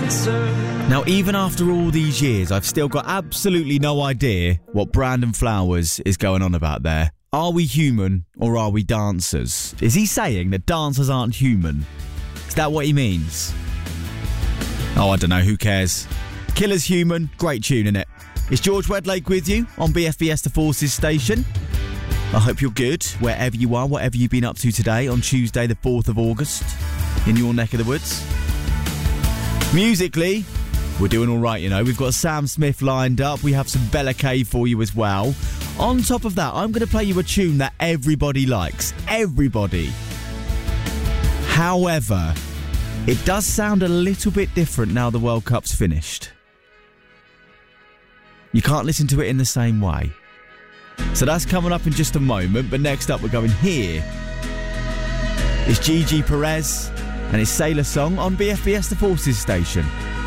Now, even after all these years, I've still got absolutely no idea what Brandon Flowers is going on about there. Are we human or are we dancers? Is he saying that dancers aren't human? Is that what he means? Oh, I don't know. Who cares? Killer's Human. Great tune, innit? It's George Wedlake with you on BFBS The Forces station. I hope you're good wherever you are, whatever you've been up to today on Tuesday the 4th of August in your neck of the woods. Musically, we're doing all right, you know. We've got Sam Smith lined up. We have some Bella K for you as well. On top of that, I'm going to play you a tune that everybody likes. Everybody. However, it does sound a little bit different now the World Cup's finished. You can't listen to it in the same way. So that's coming up in just a moment. But next up, we're going here. It's Gigi Perez and his Sailor Song on BFBS The Forces station.